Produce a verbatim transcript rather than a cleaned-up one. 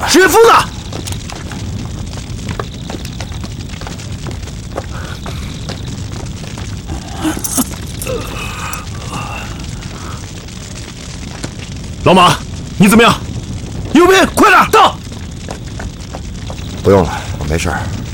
石夫呢？老马，你怎么样？有病，快点到！ 不用了，我没事。